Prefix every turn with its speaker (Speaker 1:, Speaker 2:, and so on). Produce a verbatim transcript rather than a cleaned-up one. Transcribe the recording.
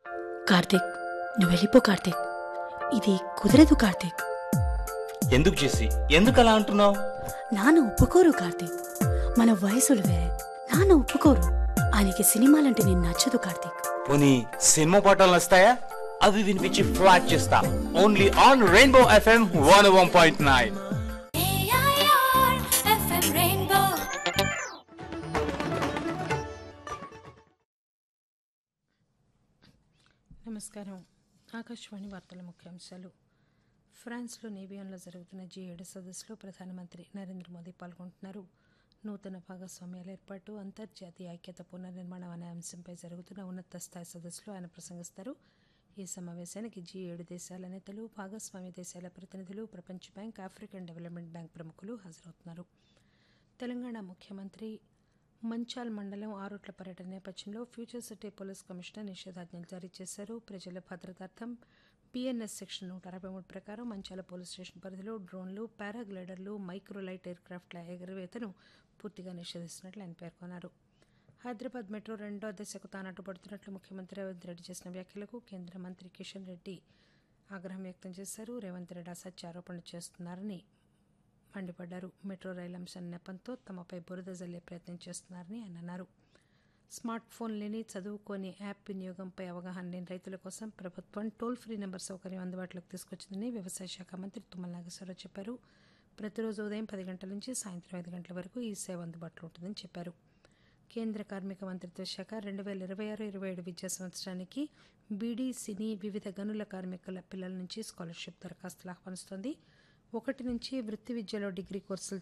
Speaker 1: కార్తీక్, నువ్వు వెళ్ళిపో కార్తీక్. ఇది కుదరదు కార్తీక్.
Speaker 2: ఎందుకు చేసి ఎందుకు అలా అంటున్నావు?
Speaker 1: నాన్న ఒప్పుకోరు కార్తీక్. మన వయసులు వేరే. నాన్న ఒప్పుకోరు. ఆయనకి సినిమాలంటే నేను నచ్చదు కార్తీక్.
Speaker 2: పోనీ సినిమా పాటలు వస్తాయా? అవి వినిపించి ఫ్లాట్ చేస్తా. Only on rainbow FM one one point nine.
Speaker 3: నమస్కారం. ఆకాశవాణి వార్తల ముఖ్యాంశాలు. ఫ్రాన్స్లో నేబియాన్లో జరుగుతున్న జీ ఏడు సదస్సులో ప్రధానమంత్రి నరేంద్ర మోదీ పాల్గొంటున్నారు. నూతన భాగస్వామ్యాల ఏర్పాటు, అంతర్జాతీయ ఐక్యత పునర్నిర్మాణం అనే అంశంపై జరుగుతున్న ఉన్నత స్థాయి సదస్సులో ఆయన ప్రసంగిస్తారు. ఈ సమావేశానికి జీ ఏడు దేశాల నేతలు, భాగస్వామ్య దేశాల ప్రతినిధులు, ప్రపంచ బ్యాంక్, ఆఫ్రికన్ డెవలప్మెంట్ బ్యాంక్ ప్రముఖులు హాజరవుతున్నారు. తెలంగాణ ముఖ్యమంత్రి మంచాల్ మండలం ఆరుట్ల పర్యటన నేపథ్యంలో ఫ్యూచర్ సిటీ పోలీస్ కమిషనర్ నిషేధాజ్ఞలు జారీ చేశారు. ప్రజల భద్రతార్థం పిఎన్ఎస్ సెక్షన్ నూట అరవై మూడు ప్రకారం మంచాల పోలీస్ స్టేషన్ పరిధిలో డ్రోన్లు, పారాగ్లైడర్లు, మైక్రోలైట్ ఎయిర్ క్రాఫ్ట్ల ఎగురవేతను పూర్తిగా నిషేధిస్తున్నట్లు ఆయన పేర్కొన్నారు. హైదరాబాద్ మెట్రో రెండో దశకు తాను అడ్డుపడుతున్నట్లు ముఖ్యమంత్రి రేవంత్ రెడ్డి చేసిన వ్యాఖ్యలకు కేంద్ర మంత్రి కిషన్ రెడ్డి ఆగ్రహం వ్యక్తం చేశారు. రేవంత్ రెడ్డి అసత్య ఆరోపణలు చేస్తున్నారని మండిపడ్డారు. మెట్రో రైలు అంశం నెపంతో తమపై బురద జల్లే ప్రయత్నం చేస్తున్నారని ఆయన అన్నారు. స్మార్ట్ ఫోన్ లేని, చదువుకోని యాప్ వినియోగంపై అవగాహన లేని రైతుల కోసం ప్రభుత్వం టోల్ ఫ్రీ నెంబర్ సౌకర్యం అందుబాటులోకి తీసుకొచ్చిందని వ్యవసాయ శాఖ మంత్రి తుమ్మల నాగేశ్వరరావు చెప్పారు. ప్రతిరోజు ఉదయం పది గంటల నుంచి సాయంత్రం ఐదు గంటల వరకు ఈ సేవ అందుబాటులో ఉంటుందని చెప్పారు. కేంద్ర కార్మిక మంత్రిత్వ శాఖ రెండు వేల ఇరవై ఆరు ఇరవై ఏడు విద్యా సంవత్సరానికి బీడీ, సినీ, వివిధ గనుల కార్మికుల పిల్లల నుంచి స్కాలర్షిప్ దరఖాస్తులు ఆహ్వానిస్తోంది. ఒకటి నుంచి వృత్తి విద్యలో డిగ్రీ కోర్సులు